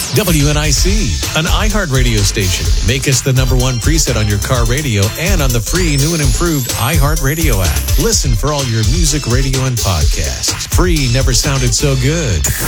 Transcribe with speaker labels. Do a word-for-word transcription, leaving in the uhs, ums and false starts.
Speaker 1: W N I C, an iHeart radio station. Make us the number one preset on your car radio and on the free new and improved iHeart Radio app. Listen for all your music, radio, and podcasts. Free never sounded so good.